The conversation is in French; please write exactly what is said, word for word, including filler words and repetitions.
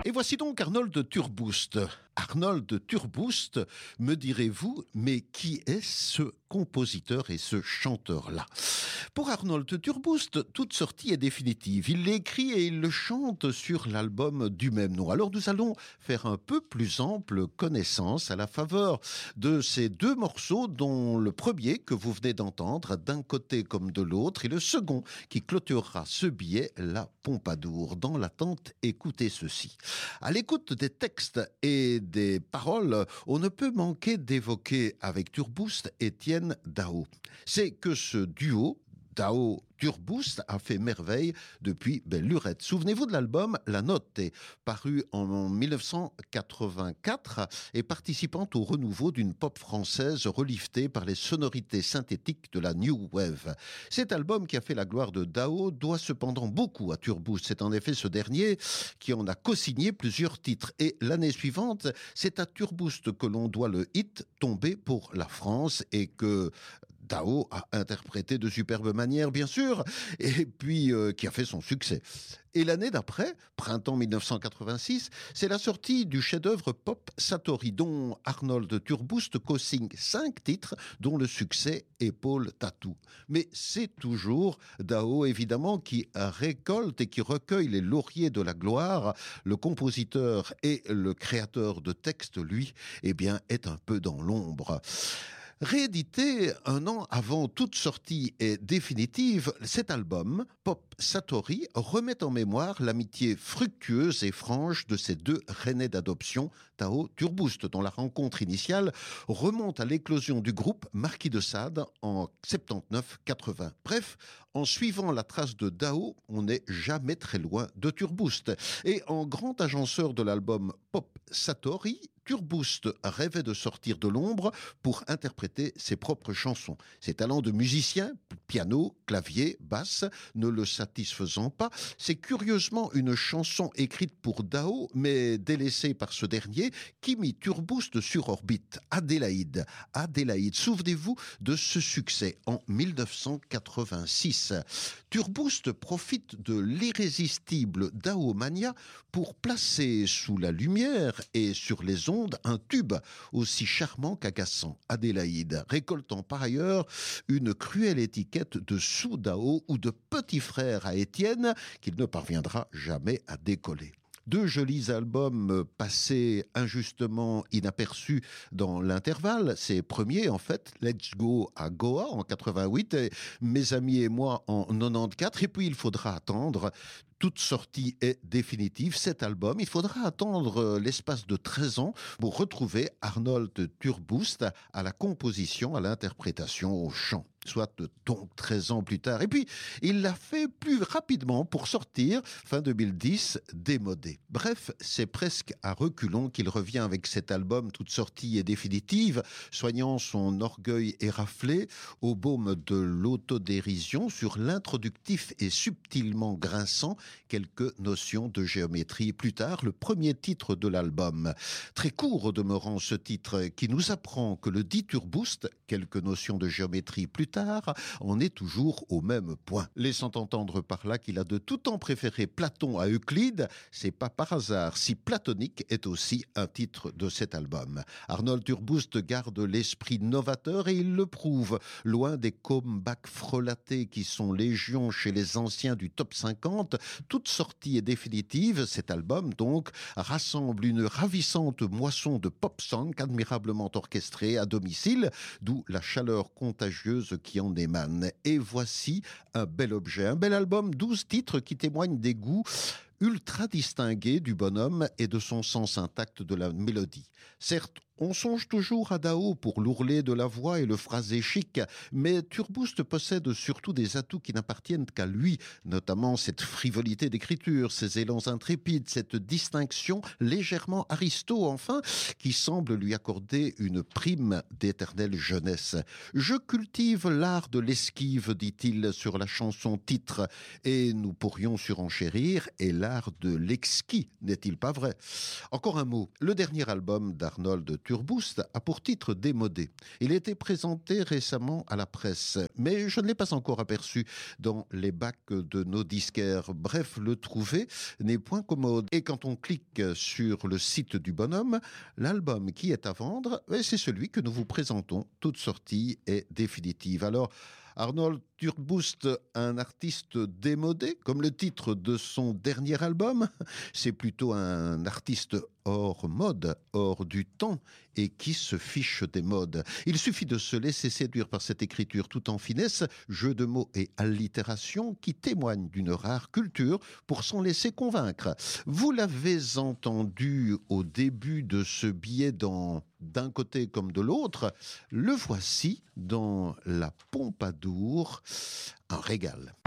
Et voici donc Arnold Turboust. Arnold Turboust, me direz-vous, mais qui est ce compositeur et ce chanteur-là? Pour Arnold Turboust, toute sortie est définitive. Il l'écrit et il le chante sur l'album du même nom. Alors nous allons faire un peu plus ample connaissance à la faveur de ces deux morceaux, dont le premier que vous venez d'entendre d'un côté comme de l'autre et le second qui clôturera ce billet, La Pompadour. Dans l'attente, écoutez ceci. À l'écoute des textes et des paroles, on ne peut manquer d'évoquer avec Turboust Étienne Daho. C'est que ce duo Daho Turboust a fait merveille depuis belle lurette. Souvenez-vous de l'album La Notte, paru en dix-neuf cent quatre-vingt-quatre et participant au renouveau d'une pop française reliftée par les sonorités synthétiques de la New Wave. Cet album qui a fait la gloire de Daho doit cependant beaucoup à Turboust. C'est en effet ce dernier qui en a co-signé plusieurs titres. Et l'année suivante, c'est à Turboust que l'on doit le hit Tomber pour la France et que Daho a interprété de superbes manières, bien sûr, et puis euh, qui a fait son succès. Et l'année d'après, printemps dix-neuf cent quatre-vingt-six, c'est la sortie du chef-d'œuvre pop Satori, dont Arnold Turboust co-signe cinq titres, dont le succès Épaule Tatou. Mais c'est toujours Daho, évidemment, qui récolte et qui recueille les lauriers de la gloire. Le compositeur et le créateur de textes, lui, eh bien, est un peu dans l'ombre. Réédité un an avant toute sortie et définitive, cet album, Pop Satori, remet en mémoire l'amitié fructueuse et franche de ces deux rennais d'adoption, Daho Turboust, dont la rencontre initiale remonte à l'éclosion du groupe Marquis de Sade en soixante-dix-neuf quatre-vingts. Bref, en suivant la trace de Daho, on n'est jamais très loin de Turboust. Et en grand agenceur de l'album Pop Satori, Turboust rêvait de sortir de l'ombre pour interpréter ses propres chansons. Ses talents de musicien, piano, clavier, basse, ne le satisfaisant pas, c'est curieusement une chanson écrite pour Daho, mais délaissée par ce dernier, qui mit Turboust sur orbite. Adélaïde. Adélaïde. Souvenez-vous de ce succès en dix-neuf cent quatre-vingt-six. Turboust profite de l'irrésistible Dahomania pour placer sous la lumière et sur les ondes un tube aussi charmant qu'agaçant, Adélaïde, récoltant par ailleurs une cruelle étiquette de sous-Daho ou de petit frère à Étienne qu'il ne parviendra jamais à décoller. Deux jolis albums passés injustement inaperçus dans l'intervalle. Ces premiers, en fait, Let's Go à Goa en quatre-vingt-huit, et Mes amis et moi en quatre-vingt-quatorze, et puis il faudra attendre. Toute sortie est définitive. Cet album, il faudra attendre l'espace de treize ans pour retrouver Arnold Turboust à la composition, à l'interprétation, au chant. Soit donc treize ans plus tard. Et puis, il l'a fait plus rapidement pour sortir, fin deux mille dix, démodé. Bref, c'est presque à reculons qu'il revient avec cet album, toute sortie est définitive, soignant son orgueil éraflé au baume de l'autodérision sur l'introductif et subtilement grinçant quelques notions de géométrie. Plus tard, le premier titre de l'album. Très court au demeurant ce titre qui nous apprend que le dit Turboust, quelques notions de géométrie plus tard, on est toujours au même point. Laissant entendre par là qu'il a de tout temps préféré Platon à Euclide, c'est pas par hasard si Platonique est aussi un titre de cet album. Arnold Turboust garde l'esprit novateur et il le prouve, loin des comebacks frelatés qui sont légion chez les anciens du top cinquante. Toute sortie est définitive, cet album donc rassemble une ravissante moisson de pop songs admirablement orchestrés à domicile, d'où la chaleur contagieuse qui en émane. Et voici un bel objet, un bel album, douze titres qui témoignent des goûts ultra distingués du bonhomme et de son sens intact de la mélodie. Certes, on songe toujours à Daho pour l'ourlet de la voix et le phrasé chic, mais Turboust possède surtout des atouts qui n'appartiennent qu'à lui, notamment cette frivolité d'écriture, ces élans intrépides, cette distinction légèrement aristo, enfin, qui semble lui accorder une prime d'éternelle jeunesse. « Je cultive l'art de l'esquive », dit-il sur la chanson titre, et nous pourrions surenchérir, et l'art de l'exquis, n'est-il pas vrai? Encore un mot, le dernier album d'Arnold Turboost a pour titre Démodé. Il a été présenté récemment à la presse, mais je ne l'ai pas encore aperçu dans les bacs de nos disquaires. Bref, le trouver n'est point commode. Et quand on clique sur le site du bonhomme, l'album qui est à vendre, c'est celui que nous vous présentons. Toute sortie est définitive. Alors, Arnold Turboost, un artiste démodé, comme le titre de son dernier album, c'est plutôt un artiste hors mode, hors du temps, et qui se fiche des modes. Il suffit de se laisser séduire par cette écriture tout en finesse, jeu de mots et allitération qui témoignent d'une rare culture pour s'en laisser convaincre. Vous l'avez entendu au début de ce billet dans D'un côté comme de l'autre, le voici dans La Pompadour, un régal.